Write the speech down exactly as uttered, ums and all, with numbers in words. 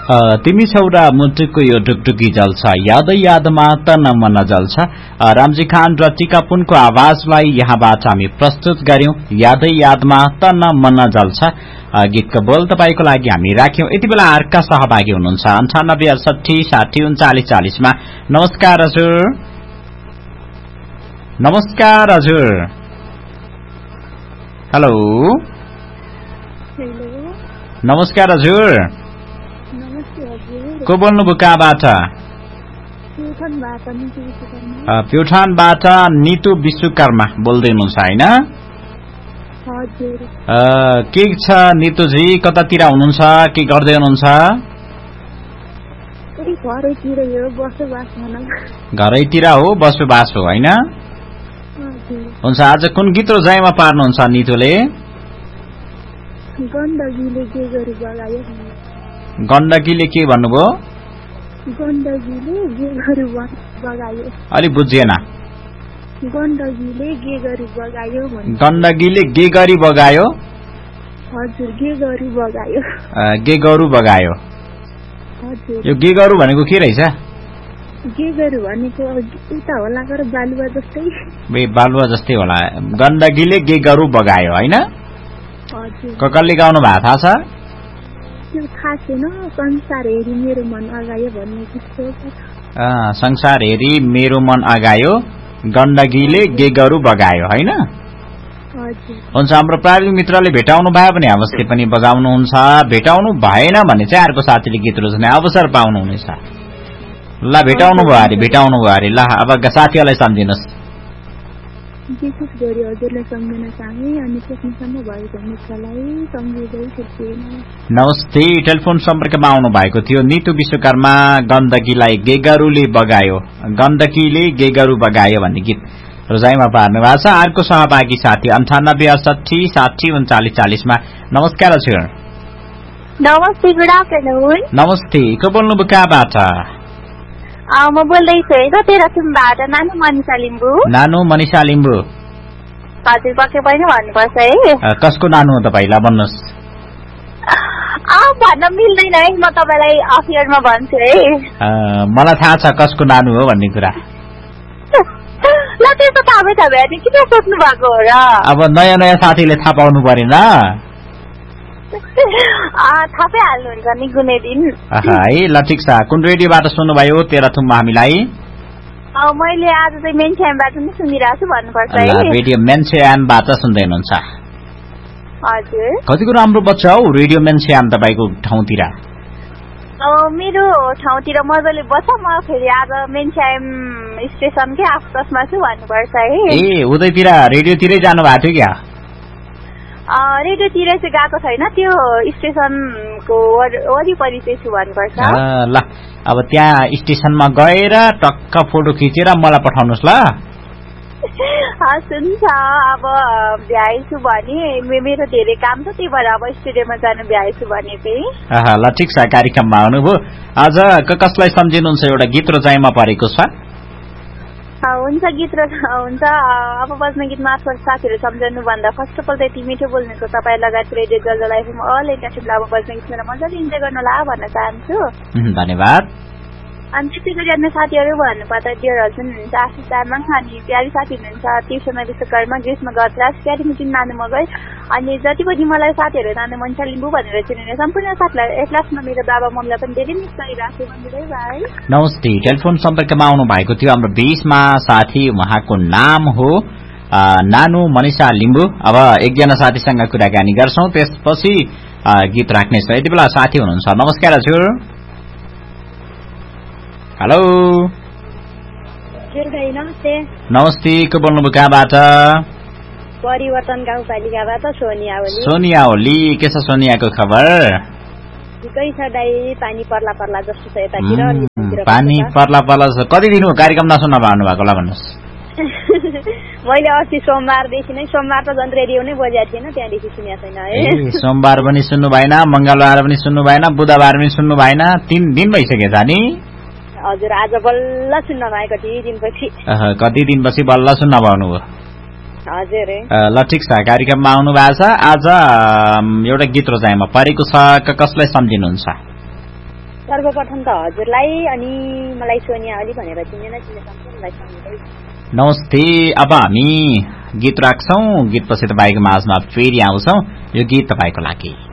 तिमी छौरा मुटुको यो ढुकढुकी जल्छ यादै यादमा तन मन जल्छ। रामजी खान र टिकापुनको आवाजलाई यहाँबाट हामी प्रस्तुत गर्यौं। यादै यादमा तन मन जल्छ गीतको बोल तपाईको लागि हामी राख्यौं। यति बेला अर्का सहभागी हुनुहुन्छ अन्ठानब्बे अडसठी साठी उन्चालिस चालिसमा। नमस्कार हजुर। नमस्कार हजुर। हेलो नमस्कार हजुर। को बोल्नुभयो कहाँबाट? प्युठानबाट नितु विश्वकर्मा बोल्दै हुनुहुन्छ होइन? के छ नितुजी, कतातिर हुनुहुन्छ, के गर्दै हुनुहुन्छ? घरैतिर हो, बसोबास हो होइन? हुन्छ, आज कुन गीत रोजाइमा पार्नुहुन्छ नितुले? गण्डकीले के गरी बगायो। गण्डकीले के भन्नुभयो? गण्डकीले के गरी बगायो। अलि बुझिएन। गण्डकीले के गरी बगायो। गण्डकीले के गरी बगायो? हजुर, के गरी बगायो। के गरु बगायो। हजुर, यो के गरु भनेको के रहेछ? के गरु भनेको उता होला कर बालुवा जस्तै। बे बालुवा जस्तै होला। गण्डकीले के गरु बगायो होइन? हजुर। ककलले गाउनु भएको थाहा छ? त्यो थाहा छैन। संसार हेरी मेरो मन अगायो भन्ने गीत हो। अ संसार हेरी मेरो मन अगायो गण्डकीले गे गरु बगायो होइन? हजुर। हुन्छ, हाम्रो प्राविधिक मित्रले भेटाउनु भयो भने अवश्य पनि बजाउनुहुन्छ। भेटाउनु भएन भने चाहिँ अर्को साथीले गीत रोज्ने अवसर पाउनुहुनेछ। ल भेटाउनु भयो अरे, भेटाउनु भयो अरे। ल अब साथीहरूलाई सम्झिनुहोस्। विशेष गरी हजुरलाई सम्झन चाहे अनि सोच्नुसम्म भएको मित्रलाई सम्झिँदै छुट्टिएन। नमस्ते। टेलिफोन सम्पर्कमा आउनु भएको थियो नितु विश्वकर्मा। गण्डकीलाई गेगरुले बगायो, गण्डकीले गेगरु बगायो भन्ने गीत रोजाइमा पार्नु भएको छ। अर्को सहभागी साथी अन्ठानब्बे अडसठी साठी उन्चालिस चालिसमा। नमस्कार हजुर। नमस्ते, गुड आफ्टरनुन। नमस्ते, को बोल्नुभयो कहाँबाट? म बोल्दैछु है तेह्रथुमबाट नानु मनिषा लिम्बू। नानु मनिषा लिम्बू। हजुर, पक्कै पनि भन्नुपर्छ है। कसको नानु हो तपाईँलाई भन्नुहोस्? भन्न मिल्दैन है, म तपाईँलाई अफियरमा भन्छु है। मलाई थाहा छ कसको नानु हो भन्ने कुरा। ल त्यस्तो थाहा थाहा भयो किन सोध्नु भएको हो र? अब नयाँ नयाँ साथीले थाहा पाउनु परेन। थापै हाल्नुहुन्छ नि कुनै दिन है। ल ठिक छ। कुन रेडियोबाट सुन्नुभयो तेह्रथुममा हामीलाई? मैले आज चाहिँ मेन्स्यामबाट नै सुनिरहेको छु भन्नुपर्छ है। रेडियो मेन्स्यामबाट सुन्दै हुनुहुन्छ? हजुर। कतिको राम्रो बच्चा हौ रेडियो मेन्स्याम तपाईँको ठाउँतिर? मेरो ठाउँतिर मजाले बच्छ। म फेरि आज मेन्स्याम स्टेसनकै आसपासमा छु भन्नुपर्छ है। ए उतैतिर रेडियोतिरै जानु भएको थियो क्या? रेडियोतिर चाहिँ गएको छैन, त्यो स्टेसनको वरिपरि चाहिँ छु भन्नुपर्छ। ल अब त्यहाँ स्टेसनमा गएर टक्क फोटो खिचेर मलाई पठाउनुहोस् ल। हस् हुन्छ। अब भ्याएछु भने मेरो धेरै काम छ, त्यही भएर अब स्टुडियोमा जानु भ्याएछु भने चाहिँ। ल ठिक छ। कार्यक्रममा आउनुभयो। आज कसलाई सम्झिनुहुन्छ? एउटा गीत रोजाइमा परेको छ। हुन्छ, गीत र हुन्छ। अब बज्ने गीत मार्फत साथीहरू सम्झनु भन्दा फर्स्ट अफ अल त यति मिठो बोल्नेको तपाईँ लगायत रेडियो जल लाइफमा अल इन्टरसिपलाई अब बज्ने गीत मेरो मजाले इन्जोय गर्नु होला भन्न चाहन्छु। धन्यवाद। अनि त्यस्तै गरी अन्य साथीहरू भन्नुपर्दा डियर हजबेन्ड हुनुहुन्छ आशिष तामाङ, अनि प्यारी साथी हुनुहुन्छ ट्युसनमा विश्वकर्मा, ग्रीष्म गतराज, प्यारी मिटिङ नानु मगर, अनि जति पनि मलाई साथीहरू नानु मनिषा लिम्बू भनेर चिनिने सम्पूर्ण साथीलाई एक्लासमा मेरो बाबा मम्मीलाई पनि धेरै मिस गरिरहेको भन्दै भाइ। नमस्ते। टेलिफोन सम्पर्कमा आउनु भएको थियो हाम्रो बीचमा साथी, उहाँको नाम हो नानु मनिषा लिम्बू। अब एकजना साथीसँग कुराकानी गर्छौं, त्यसपछि गीत राख्नेछौँ। यति बेला साथी हुनुहुन्छ। नमस्कार हजुर। हेलो। नमस्ते। नमस्ते, को बोल्नुभयो कहाँबाट? परिवर्तन गाउँपालिकाबाट सोनिया ओली। सोनिया ओली, के छ सोनियाको खबर? ठिकै छ दाइ, पानी पर्ला पर्ला जस्तो छ यतातिर। पानी पर्ला पर्ला छ। कति दिन हो कार्यक्रम नसुन्न पाउनु भएको होला भन्नुहोस्? मैले अस्ति सोमबारदेखि नै, सोमबार त झन् रेडियो नै बजेको थिएन, त्यहाँदेखि सुनेको छैन है। सोमबार पनि सुन्नु भएन, मंगलबार पनि सुन्नु भएन, बुधबार पनि सुन्नु भएन, तीन दिन भइसकेछ नि? हजुर, आज बल्ल सुन्न भयो कति दिनपछि। कति दिनपछि बल्ल सुन्न पाउनुभयो? हजुर। ल ठिक छ। कार्यक्रममा आउनु भएको छ। आज एउटा गीत रोजाइमा परेको छ, कसलाई सम्झिनुहुन्छ? सर्वप्रथम त हजुरलाई अनि मलाई सोनिया ओली भनेर चिनेन चिने सम्पूर्णलाई सम्झिँदै नमस्ते। अब हामी गीत राख्छौं, गीतपछि तपाईँको माझमा फेरि आउँछौं। यो गीत तपाईँको लागि।